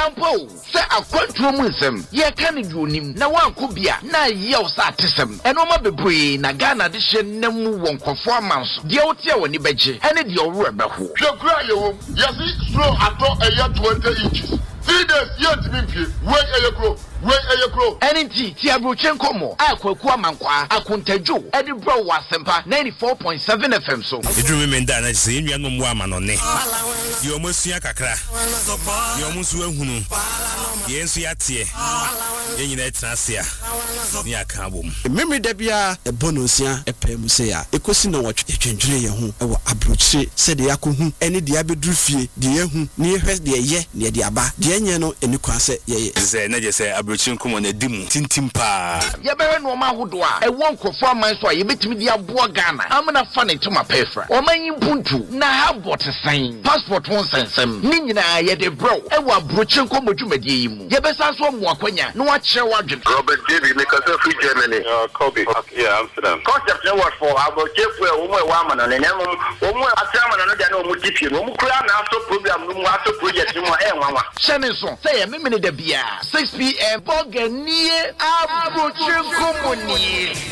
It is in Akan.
ampo se akwantuo mu nsem ye ka ne duonim na wanko bia na yew sa atesem eno ma bebree na Ghana de hye nemu wonkofo amanso de wotia woni beje ene de owro ebeho hwekura yewo yesi slow ato eya 20 inches 3 days yet me wait eyekro Enti ti abrochen komo akwaku amankwa akuntajo edi bro wasempa 94.7 FM so edru me nda na se enua no mu amanone ye omosua kakra ye omusu ahunu ye ensu yatie ye nyina etrasia ni aka bom memre da bia ebonosia epem se ya ekosi na wotwe twentwere ye ho ewo abroche se de yakohu ene de abedru fie de yehu ne yehwe de ye ne de aba de enye no eni kwase ye ze na je se chinkumo na dimu tintimpa ye bere no ma hodo a e won krofo aman so a ye betimi di aboa Ghana amana fa ne tuma pefra o man yimpuntu na habot san passport won sensem ni nyina ye de bro e wa brochin ko modwumadi yi mu ye besa so mo akwanya no wa kire wadwen Robert David make us free Germany Kobe yeah Amsterdam concept no what for about chefu e wo mo e wa amana ne nyam wo mo atiamana no dia na wo mo dipie no mo kura na aso program no mo aso project no mo e nwanwa shene so say ye memene da bia 6 p.m. Boganie abrochen komoni